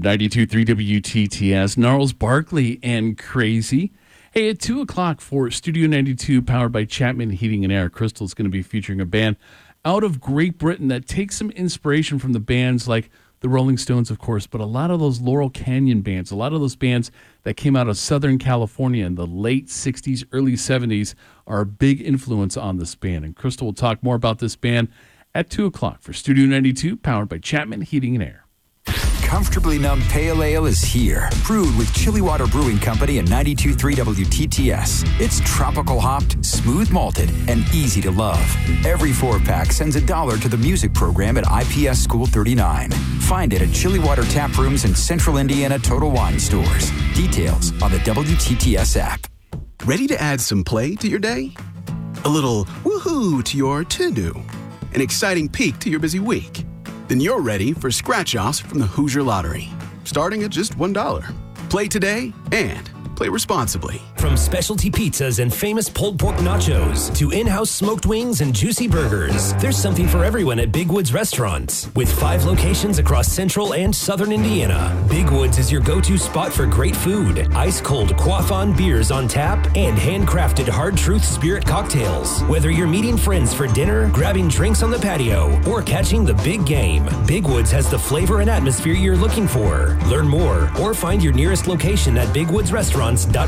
92.3 WTTS, Gnarls Barkley and Crazy. Hey, at 2 o'clock for Studio 92, powered by Chapman Heating and Air, Crystal's going to be featuring a band out of Great Britain that takes some inspiration from the bands like the Rolling Stones, of course, but a lot of those Laurel Canyon bands, a lot of those bands that came out of Southern California in the late 60s, early 70s are a big influence on this band. And Crystal will talk more about this band at 2 o'clock for Studio 92, powered by Chapman Heating and Air. Comfortably Numb Pale Ale is here, brewed with Chili Water Brewing Company and 92.3 WTTS. It's tropical hopped, smooth malted, and easy to love. Every 4-pack sends $1 to the music program at IPS School 39. Find it at Chili Water tap rooms and Central Indiana Total Wine stores. Details on the WTTS app. Ready to add some play to your day? A little woohoo to your to-do? An exciting peek to your busy week? Then you're ready for scratch-offs from the Hoosier Lottery, starting at just $1. Play today and play responsibly. From specialty pizzas and famous pulled pork nachos to in-house smoked wings and juicy burgers, there's something for everyone at Big Woods Restaurants. With 5 locations across central and southern Indiana, Big Woods is your go-to spot for great food, ice-cold Quaffon beers on tap, and handcrafted Hard Truth Spirit cocktails. Whether you're meeting friends for dinner, grabbing drinks on the patio, or catching the big game, Big Woods has the flavor and atmosphere you're looking for. Learn more or find your nearest location at bigwoodsrestaurants.com.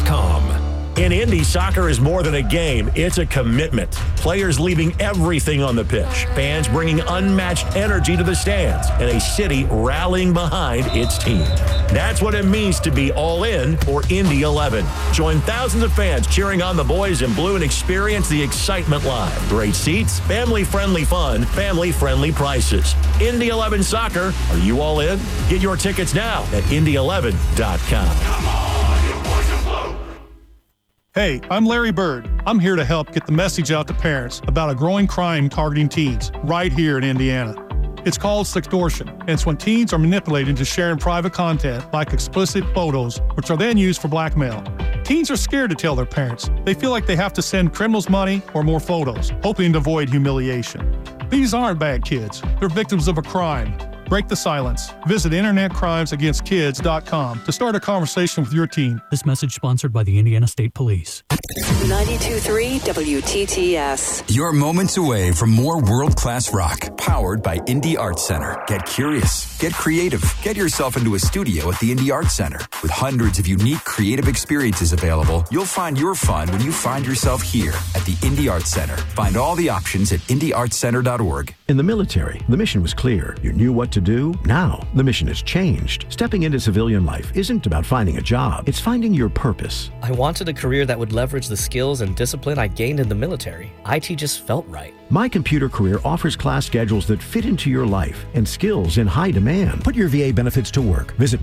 In Indy, soccer is more than a game, it's a commitment. Players leaving everything on the pitch, fans bringing unmatched energy to the stands, and a city rallying behind its team. That's what it means to be all in for Indy 11. Join thousands of fans cheering on the boys in blue and experience the excitement live. Great seats, family-friendly fun, family-friendly prices. Indy 11 Soccer, are you all in? Get your tickets now at Indy11.com. Come on, you boys in blue. Hey, I'm Larry Bird. I'm here to help get the message out to parents about a growing crime targeting teens right here in Indiana. It's called sextortion, and it's when teens are manipulated into sharing private content like explicit photos, which are then used for blackmail. Teens are scared to tell their parents. They feel like they have to send criminals money or more photos, hoping to avoid humiliation. These aren't bad kids. They're victims of a crime. Break the silence. Visit InternetCrimesAgainstKids.com to start a conversation with your teen. This message sponsored by the Indiana State Police. 92.3 WTTS. You're moments away from more world-class rock, powered by Indie Arts Center. Get curious, get creative, get yourself into a studio at the Indie Arts Center. With hundreds of unique creative experiences available, you'll find your fun when you find yourself here at the Indie Arts Center. Find all the options at indieartscenter.org. In the military, the mission was clear. You knew what to do. Now, the mission has changed. Stepping into civilian life isn't about finding a job. It's finding your purpose. I wanted a career that would leverage the skills and discipline I gained in the military. IT just felt right. My Computer Career offers class schedules that fit into your life and skills in high demand. Put your VA benefits to work. Visit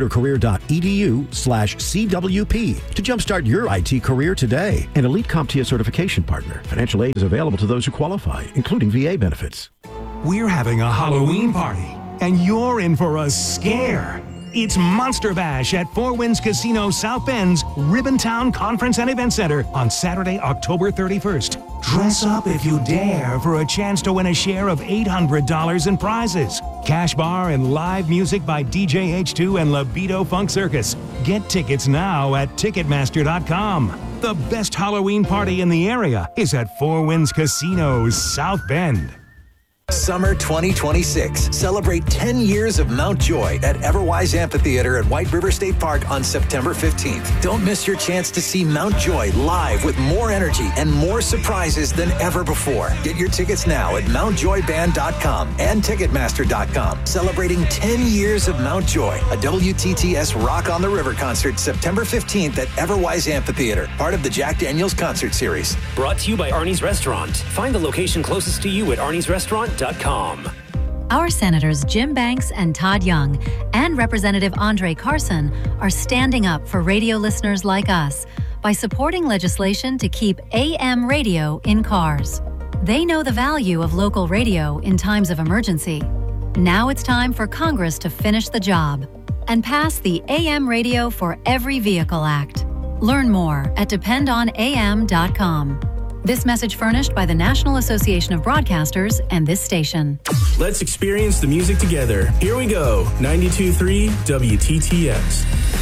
mycomputercareer.edu/CWP to jumpstart your IT career today. An Elite CompTIA certification partner. Financial aid is available to those who qualify, including VA benefits. We're having a Halloween party, and you're in for a scare. It's Monster Bash at Four Winds Casino South Bend's Ribbontown Conference and Event Center on Saturday, October 31st. Dress up if you dare for a chance to win a share of $800 in prizes. Cash bar and live music by DJ H2 and Libido Funk Circus. Get tickets now at Ticketmaster.com. The best Halloween party in the area is at Four Winds Casino South Bend. Summer 2026. Celebrate 10 years of Mount Joy at Everwise Amphitheater at White River State Park on September 15th. Don't miss your chance to see Mount Joy live with more energy and more surprises than ever before. Get your tickets now at MountJoyBand.com and Ticketmaster.com. Celebrating 10 years of Mount Joy, a WTTS Rock on the River concert September 15th at Everwise Amphitheater, part of the Jack Daniels Concert Series. Brought to you by Arnie's Restaurant. Find the location closest to you at arniesrestaurant.com. Our Senators Jim Banks and Todd Young and Representative Andre Carson are standing up for radio listeners like us by supporting legislation to keep AM radio in cars. They know the value of local radio in times of emergency. Now it's time for Congress to finish the job and pass the AM Radio for Every Vehicle Act. Learn more at dependonam.com. This message furnished by the National Association of Broadcasters and this station. Let's experience the music together. Here we go. 92.3 WTTS.